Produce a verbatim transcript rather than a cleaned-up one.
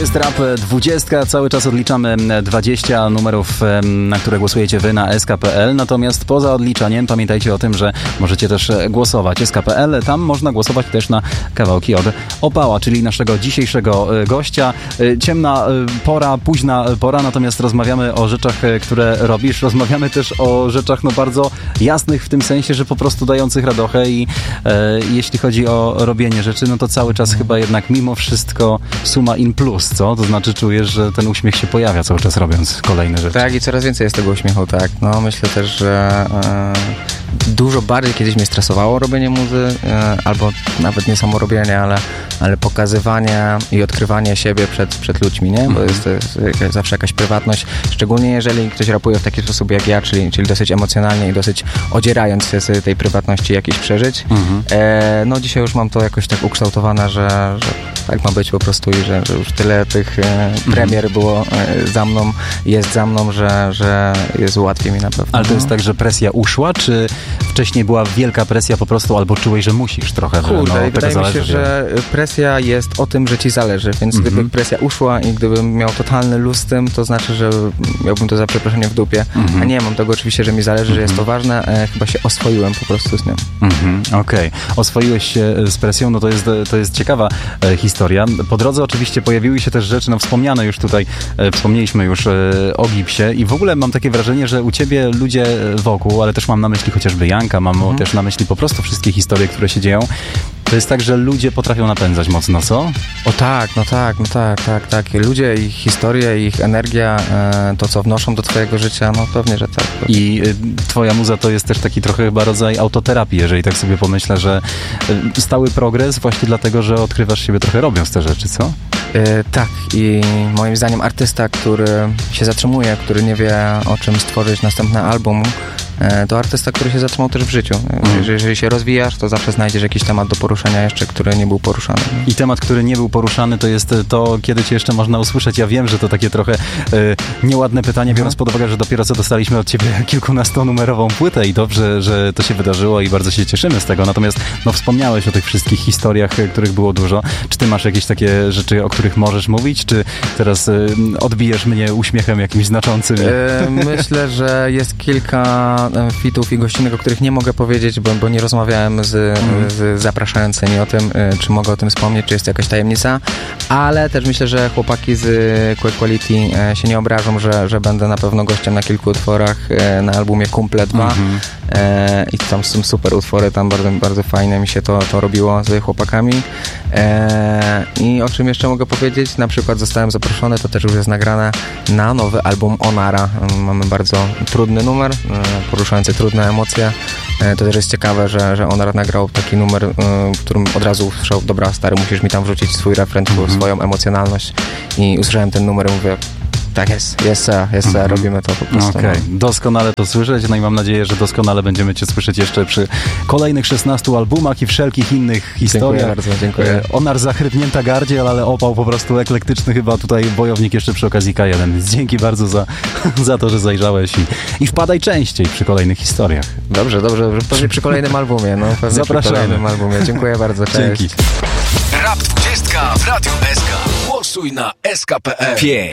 jest Rap dwadzieścia, cały czas odliczamy dwadzieścia numerów, na które głosujecie wy na S K kropka P L, natomiast poza odliczaniem pamiętajcie o tym, że możecie też głosować. S K kropka P L, tam można głosować też na kawałki od Opała, czyli naszego dzisiejszego gościa. Ciemna pora, późna pora, natomiast rozmawiamy o rzeczach, które robisz. Rozmawiamy też o rzeczach no bardzo jasnych w tym sensie, że po prostu dających radochę i e, jeśli chodzi o robienie rzeczy, no to cały czas chyba jednak mimo wszystko suma in plus, co? To znaczy czujesz, że ten uśmiech się pojawia cały czas robiąc kolejne rzeczy. Tak, i coraz więcej jest tego uśmiechu, tak. No myślę też, że e, dużo bardziej kiedyś mnie stresowało robienie muzy, e, albo nawet nie samo robienie, ale, ale pokazywanie i odkrywanie siebie przed, przed ludźmi, nie? Bo jest, jest zawsze jakaś prywatność, szczególnie jeżeli ktoś rapuje w taki sposób jak ja, czyli, czyli dosyć emocjonalnie i dosyć odzierając się z tej prywatności jakichś przeżyć. Mhm. E, no dzisiaj już mam to jakoś tak ukształtowane, że, że tak ma być po prostu i że, że już tyle tych e, premier mhm. było e, za mną, jest za mną, że, że jest łatwiej mi na pewno. Ale to jest tak, że presja uszła, czy wcześniej była wielka presja po prostu, albo czułeś, że musisz trochę? Kurde, no, i wydaje mi się, że presja jest o tym, że ci zależy, więc mhm. gdyby presja uszła i gdybym miał totalny luz z tym, to znaczy, że miałbym to za przeproszenie w dupie, mhm. a nie mam tego oczywiście, że mi zależy, mhm. że jest to ważne, e, chyba się oswoiłem po prostu z tym. Mhm. Okej. Okay. Oswoiłeś się z presją, no to jest, to jest ciekawa e, historia. Po drodze oczywiście pojawiły się też rzeczy, no wspomniane już tutaj, e, wspomnieliśmy już e, o Gipsie i w ogóle mam takie wrażenie, że u ciebie ludzie wokół, ale też mam na myśli chociażby Janka, mam mhm. też na myśli po prostu wszystkie historie, które się dzieją. To jest tak, że ludzie potrafią napędzać mocno, co? O tak, no tak, no tak, tak, tak. Ludzie, ich historie, ich energia, e, to co wnoszą do twojego życia, no pewnie, że tak. Pewnie. I y, twoja muza to jest też taki trochę chyba rodzaj autoterapii, jeżeli tak sobie pomyślę, że y, stały progres właśnie dlatego, że odkrywasz siebie trochę robiąc te rzeczy, co? E, tak i moim zdaniem artysta, który się zatrzymuje, który nie wie o czym stworzyć następny album, to artysta, który się zatrzymał też w życiu. Mm. Jeżeli się rozwijasz, to zawsze znajdziesz jakiś temat do poruszenia jeszcze, który nie był poruszany. I temat, który nie był poruszany, to jest to, kiedy cię jeszcze można usłyszeć. Ja wiem, że to takie trochę e, nieładne pytanie, biorąc pod uwagę, że dopiero co dostaliśmy od ciebie kilkunastonumerową płytę i dobrze, że to się wydarzyło i bardzo się cieszymy z tego. Natomiast no, wspomniałeś o tych wszystkich historiach, których było dużo. Czy ty masz jakieś takie rzeczy, o których możesz mówić? Czy teraz e, odbijesz mnie uśmiechem jakimś znaczącym? E, myślę, że jest kilka fitów i gościnek, o których nie mogę powiedzieć, bo, bo nie rozmawiałem z, mm. z zapraszającymi o tym, czy mogę o tym wspomnieć, czy jest to jakaś tajemnica, ale też myślę, że chłopaki z Quick Quality się nie obrażą, że, że będę na pewno gościem na kilku utworach na albumie Kumple dwa mm-hmm. e, i tam są super utwory, tam bardzo, bardzo fajnie mi się to, to robiło z chłopakami e, i o czym jeszcze mogę powiedzieć, na przykład zostałem zaproszony, to też już jest nagrane na nowy album Onara. Mamy bardzo trudny numer, poruszający trudne emocje. To też jest ciekawe, że, że Onar nagrał taki numer, w którym od razu usłyszał, dobra stary, musisz mi tam wrzucić swój refren, mm-hmm. swoją emocjonalność i usłyszałem ten numer i mówię, tak jest, jest, jest, mm-hmm. robimy to po prostu. Okej, okay. Doskonale to słyszeć, no i mam nadzieję, że doskonale będziemy cię słyszeć jeszcze przy kolejnych szesnastu albumach i wszelkich innych historiach. Dziękuję bardzo, dziękuję. Onar zachrypnięta gardziel, ale opał po prostu eklektyczny, chyba tutaj bojownik jeszcze przy okazji K jeden. Więc dzięki bardzo za, za to, że zajrzałeś i, i wpadaj częściej przy kolejnych historiach. Dobrze, dobrze, dobrze. Pewnie przy kolejnym albumie, no pewnie Zapraszamy. Przy kolejnym albumie. Dziękuję bardzo, cześć. Dzięki. Rap dwadzieścia w Radiu S K. Głosuj na S K kropka P L.